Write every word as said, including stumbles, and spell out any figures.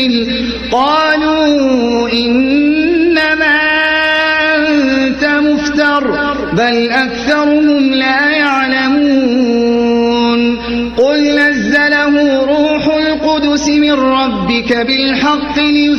قالوا إنما أنت مفتر بل أكثرهم لا يعلمون قل نزله روح القدس من ربك بالحق ليثبت